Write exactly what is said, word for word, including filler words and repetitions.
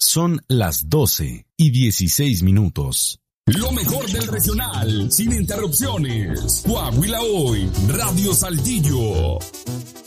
Son las doce y dieciséis minutos. Lo mejor del regional, sin interrupciones. Coahuila Hoy, Radio Saltillo.